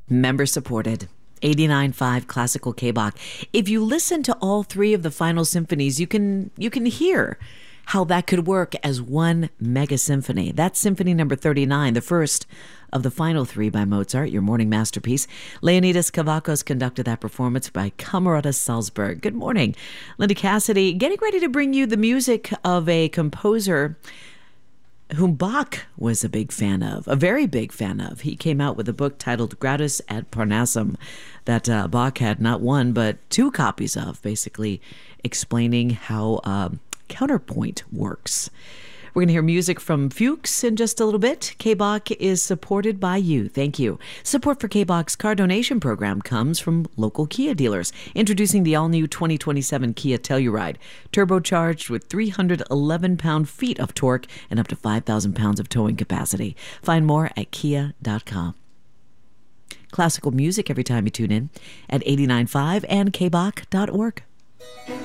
Member supported. 89.5 Classical K-Bach. If you listen to all three of the final symphonies, you can hear how that could work as one mega symphony. That's Symphony number 39, the first of the final three by Mozart, your morning masterpiece. Leonidas Kavakos conducted that performance by Camerata Salzburg. Good morning. Linda Cassidy, getting ready to bring you the music of a composer whom Bach was a big fan of, a very big fan of. He came out with a book titled Gradus ad Parnassum that Bach had not one, but two copies of, basically explaining how counterpoint works. We're going to hear music from Fuchs in just a little bit. K-Bach is supported by you. Thank you. Support for K-Bach's car donation program comes from local Kia dealers. Introducing the all-new 2027 Kia Telluride, turbocharged with 311 pound-feet of torque and up to 5,000 pounds of towing capacity. Find more at kia.com. Classical music every time you tune in at 89.5 and kbach.org.